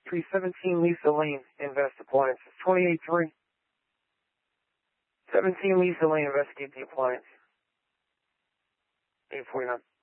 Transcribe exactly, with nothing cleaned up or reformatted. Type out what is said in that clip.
three seventeen Lisa Lane, Invest Appliances. twenty-eight three. seventeen Lisa Lane, investigate the appliance. eight forty-nine.